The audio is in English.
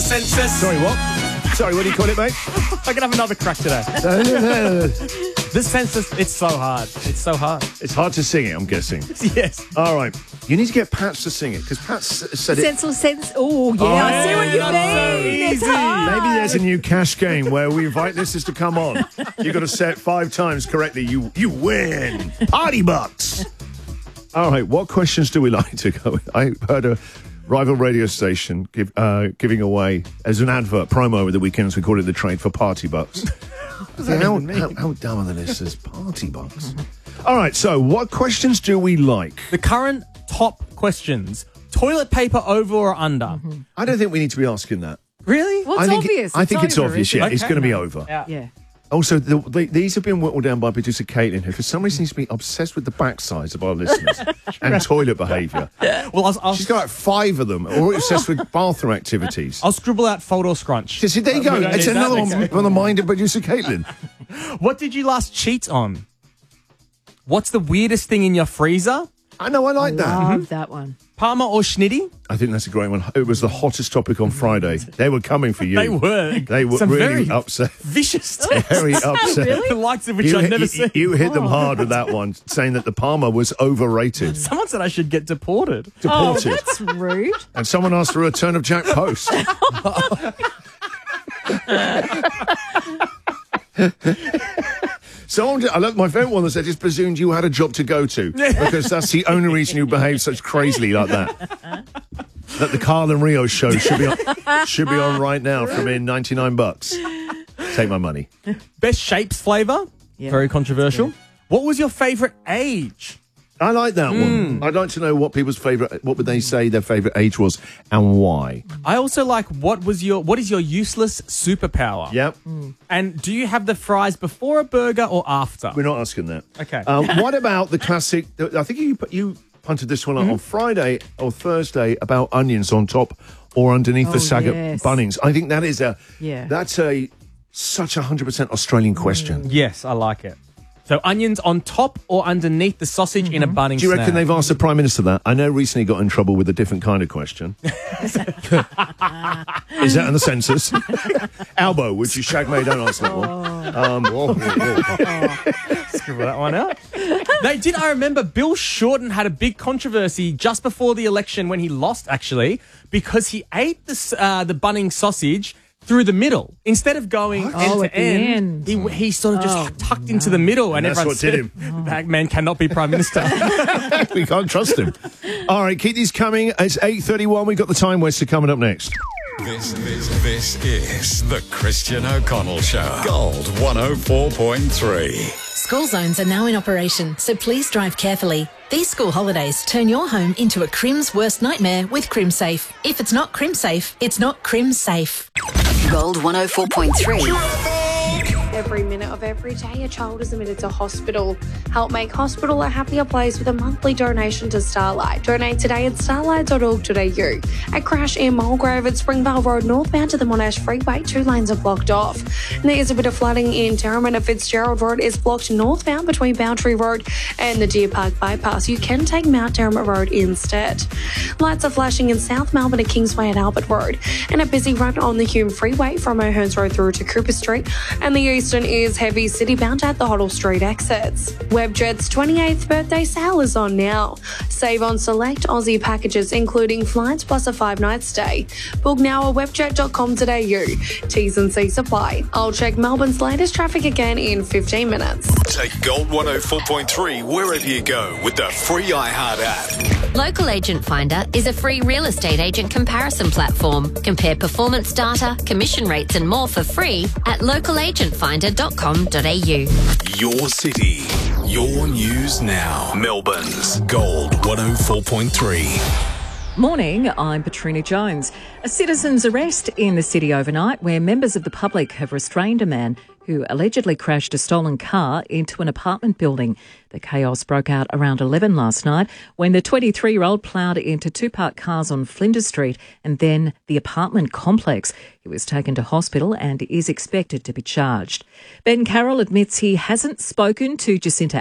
census. Sorry, what? Sorry, what do you call it, mate? I can have another crack today. The census, it's so hard. It's so hard. It's hard to sing it, I'm guessing. Yes. All right. You need to get Pats to sing it, because Pats said it. Senseless sense. Oh, yeah, I see what you that's mean. so It's easy. hard. Maybe there's a new cash game where we invite listeners to come on. You've got to say it 5 times correctly. You win. Party bucks. All right. What questions do we like to go with? I heard a rival radio station giving away, as an advert promo over the weekends, we call it the trade for party bucks. How dumb are the listeners? Party bucks. All right. So what questions do we like? The current top questions. Toilet paper over or under? I don't think we need to be asking that. Really? Well, I it's think obvious. I think it's over, obvious. isn't Yeah, it? it's Okay. going to be over. Yeah. Also, these have been whittled down by producer Caitlin, who for some reason seems to be obsessed with the backsides of our listeners and toilet behaviour. Well, I'll She's got like 5 of them, or obsessed with bathroom activities. scribble out fold or scrunch. See, there you go. We don't It's need that. another one Okay. from the mind of producer Caitlin. What did you last cheat on? What's the weirdest thing in your freezer? I know, I like that. Love that one. Parma or schnitty? I think that's a great one. It was the hottest topic on Friday. They were coming for you. They were. They were Some really very upset. Vicious text. Very upset. The likes of which I've never seen. You hit them hard with that one, saying that the Palmer was overrated. Someone said I should get deported. Oh, Deported. that's rude. And someone asked for a return of Jack Post. My favourite one was I just presumed you had a job to go to, because that's the only reason you behave such crazily like that. That the Carl and Rio show should be on right now from in $99. Take my money. Best shapes flavour? Yeah. Very controversial. Yeah. What was your favourite age? I like that one. I'd like to know what people's favourite, what would they say their favourite age was and why. I also like what is your useless superpower? Yep. And do you have the fries before a burger or after? We're not asking that. Okay. What about the classic? I think you punted this one out on Friday or Thursday about onions on top or underneath the Sagat yes. Bunnings. I think that is Yeah. that's such 100% Australian question. Yes, I like it. So onions on top or underneath the sausage in a Bunnings Do you reckon snack? they've asked the Prime Minister that? I know recently got in trouble with a different kind of question. Is that in the census? Albo, would you shag me? Don't answer that one. Scribble that one out. I remember Bill Shorten had a big controversy just before the election when he lost, actually, because he ate the Bunnings sausage through the middle. Instead of going end at to the end. he sort of just tucked into the middle. And that's everyone what did said, that man cannot be Prime Minister. We can't trust him. All right, keep these coming. It's 8:31. We've got the Time Waster coming up next. This is the Christian O'Connell Show. Gold 104.3. School zones are now in operation, so please drive carefully. These school holidays turn your home into a Crim's worst nightmare with CrimSafe. If it's not CrimSafe, it's not CrimSafe. Gold 104.3. Every minute of every day, a child is admitted to hospital. Help make hospital a happier place with a monthly donation to Starlight. Donate today at starlight.org.au. At Crash in Mulgrave at Springvale Road northbound to the Monash Freeway, 2 lanes are blocked off. And there is a bit of flooding in Terraman at Fitzgerald Road. Is blocked northbound between Boundary Road and the Deer Park Bypass. You can take Mount Terraman Road instead. Lights are flashing in South Melbourne at Kingsway and Albert Road. And a busy run on the Hume Freeway from O'Hearns Road through to Cooper Street. And the Eastern is heavy city-bound at the Hoddle Street exits. Webjet's 28th birthday sale is on now. Save on select Aussie packages, including flights plus a 5-night stay. Book now at webjet.com.au. T's and C's apply. I'll check Melbourne's latest traffic again in 15 minutes. Take Gold 104.3 wherever you go with the free iHeart app. Local Agent Finder is a free real estate agent comparison platform. Compare performance data, commission rates and more for free at localagentfinder.com.au. Your city, your news now. Melbourne's Gold 104.3. Morning, I'm Patrina Jones. A citizen's arrest in the city overnight where members of the public have restrained a man who allegedly crashed a stolen car into an apartment building. The chaos broke out around 11 last night when the 23-year-old ploughed into 2 parked cars on Flinders Street and then the apartment complex. He was taken to hospital and is expected to be charged. Ben Carroll admits he hasn't spoken to Jacinta